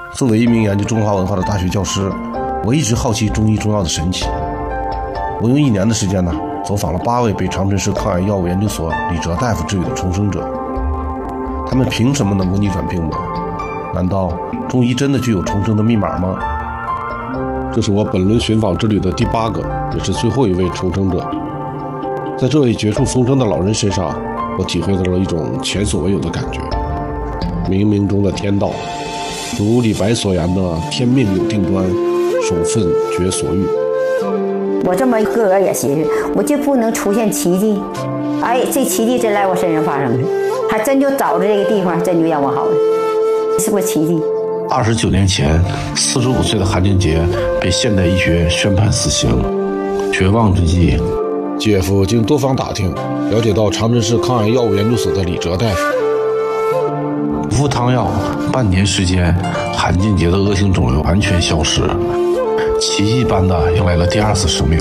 作为一名研究中华文化的大学教师，我一直好奇中医中药的神奇。我用1年的时间走访了8位被长春市抗癌药物研究所李哲大夫治愈的重生者。他们凭什么能够逆转病魔？难道中医真的具有重生的密码吗？ 这是我本轮寻访之旅的第8个，也是最后一位重生者。在这位绝处逢生的老人身上，我体会到了一种前所未有的感觉。冥冥中的天道，如李白所言的天命有定端，守分觉所欲。 我这么个也寻思，我就不能出现奇迹。哎，这奇迹真来我身上发生了，还真就找着这个地方，真就让我好了，是不是奇迹 ？29年前，45岁的韩俊杰被现代医学宣判死刑。绝望之际， 姐夫经多方打听，了解到长春市抗癌药物研究所的李哲大夫。 服汤药半年时间，韩俊杰的恶性肿瘤完全消失，奇迹般的迎来了第2次生命。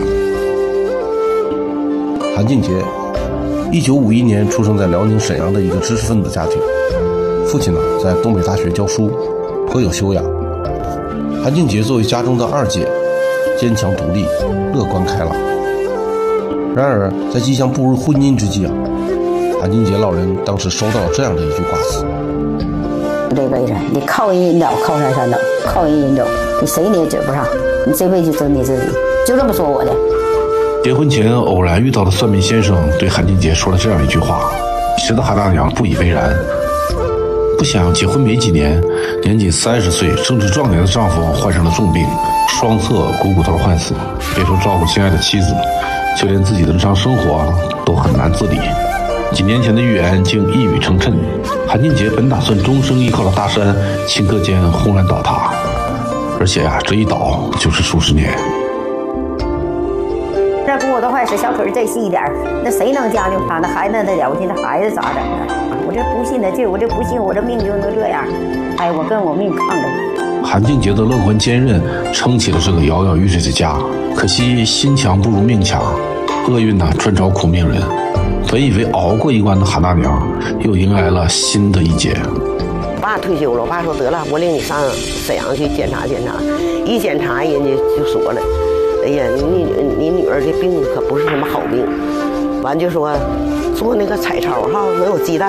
韩俊杰，1951年出生在辽宁沈阳的一个知识分子家庭，父亲在东北大学教书，颇有修养。韩俊杰作为家中的2姐，坚强独立，乐观开朗。然而在即将步入婚姻之际韩俊杰老人当时收到了这样的一句挂词： 这辈子你靠人引导，靠山山倒，靠人引走，你谁你也指不上，你这辈子就你自己，就这么说我的。 结婚前偶然遇到的算命先生对韩俊杰说了这样一句话，使得韩大娘不以为然。不想结婚没几年，年仅30岁正值壮年的丈夫患上了重病，双侧股头坏死，别说照顾心爱的妻子，就连自己的日常生活都很难自理。几年前的预言竟一语成谶，韩俊杰本打算终生依靠着大山，顷刻间轰然倒塌，而且这一倒就是数十年。 这骨头坏死，小腿再细一点，那谁能将就他？那孩子那了不起，那孩子咋整啊？我这不信的劲，我这不信，我这命就能这样。哎，我跟我命抗着。 韩俊杰的乐观坚韧撑起了这个摇摇欲坠的家，可惜心强不如命强，厄运专找苦命人。本以为熬过一关的韩大娘，又迎来了新的一劫。 我爸退休了，我爸说得了，我领你上沈阳去检查检查。一检查，人家就说了，哎呀，你女儿这病可不是什么好病。完就说做那个彩超能有鸡蛋。